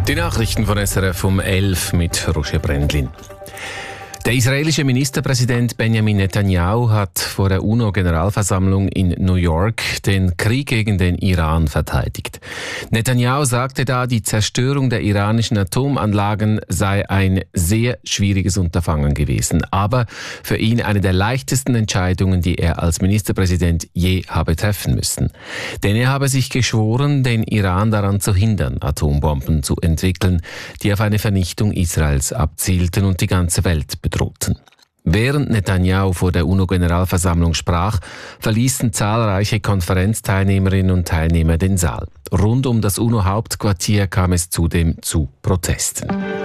Die Nachrichten von SRF um 11 mit Roger Brendlin. Der israelische Ministerpräsident Benjamin Netanyahu hat vor der UNO-Generalversammlung in New York den Krieg gegen den Iran verteidigt. Netanyahu sagte da, die Zerstörung der iranischen Atomanlagen sei ein sehr schwieriges Unterfangen gewesen, aber für ihn eine der leichtesten Entscheidungen, die er als Ministerpräsident je habe treffen müssen. Denn er habe sich geschworen, den Iran daran zu hindern, Atombomben zu entwickeln, die auf eine Vernichtung Israels abzielten und die ganze Welt bedrohten. Während Netanyahu vor der UNO-Generalversammlung sprach, verließen zahlreiche Konferenzteilnehmerinnen und Teilnehmer den Saal. Rund um das UNO-Hauptquartier kam es zudem zu Protesten.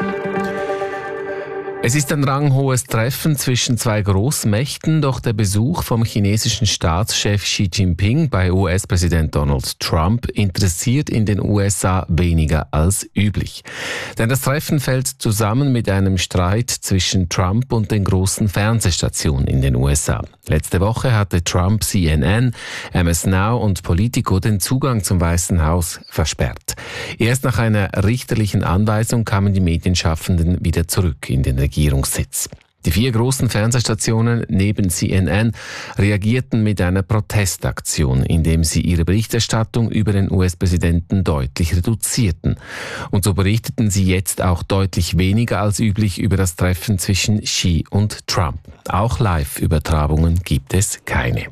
Es ist ein ranghohes Treffen zwischen zwei Großmächten, doch der Besuch vom chinesischen Staatschef Xi Jinping bei US-Präsident Donald Trump interessiert in den USA weniger als üblich. Denn das Treffen fällt zusammen mit einem Streit zwischen Trump und den großen Fernsehstationen in den USA. Letzte Woche hatte Trump CNN, MS Now und Politico den Zugang zum Weißen Haus versperrt. Erst nach einer richterlichen Anweisung kamen die Medienschaffenden wieder zurück in den Regierungssitz. Die 4 großen Fernsehstationen neben CNN reagierten mit einer Protestaktion, indem sie ihre Berichterstattung über den US-Präsidenten deutlich reduzierten. Und so berichteten sie jetzt auch deutlich weniger als üblich über das Treffen zwischen Xi und Trump. Auch Live-Übertragungen gibt es keine.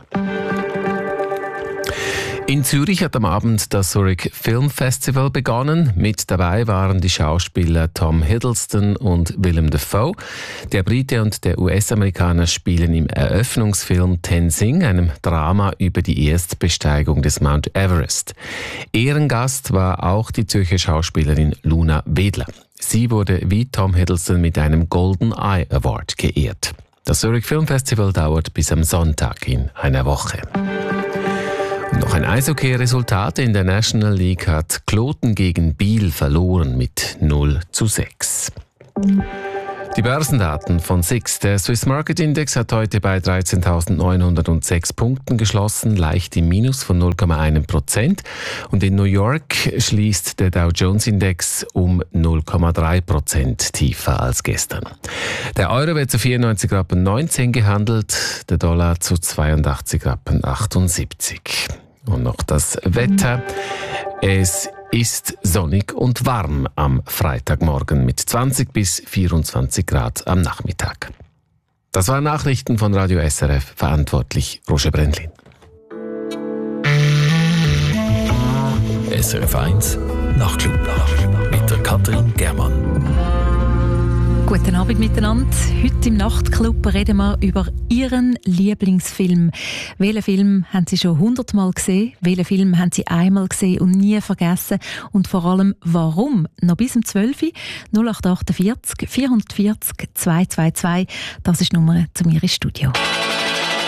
In Zürich hat am Abend das Zurich Film Festival begonnen. Mit dabei waren die Schauspieler Tom Hiddleston und Willem Dafoe. Der Brite und der US-Amerikaner spielen im Eröffnungsfilm Tenzing, einem Drama über die Erstbesteigung des Mount Everest. Ehrengast war auch die Zürcher Schauspielerin Luna Wedler. Sie wurde wie Tom Hiddleston mit einem Golden Eye Award geehrt. Das Zurich Film Festival dauert bis am Sonntag in einer Woche. Noch ein Eishockey-Resultat in der National League hat Kloten gegen Biel verloren mit 0:6. Die Börsendaten von SIX. Der Swiss Market Index hat heute bei 13.906 Punkten geschlossen, leicht im Minus von 0,1%. Und in New York schließt der Dow Jones Index um 0,3% tiefer als gestern. Der Euro wird zu 94,19 Rappen gehandelt, der Dollar zu 82,78 Rappen. Und noch das Wetter. Es ist sonnig und warm am Freitagmorgen mit 20 bis 24 Grad am Nachmittag. Das waren Nachrichten von Radio SRF, verantwortlich Roger Brendlin. SRF 1 Nachtclub mit der Katrin Germann. Guten Abend miteinander. Heute im Nachtclub reden wir über Ihren Lieblingsfilm. Welchen Film haben Sie schon 100-mal gesehen? Welchen Film haben Sie einmal gesehen und nie vergessen? Und vor allem, warum? Noch bis um 12 Uhr 0848 440 222. Das ist die Nummer zu mir ins Studio.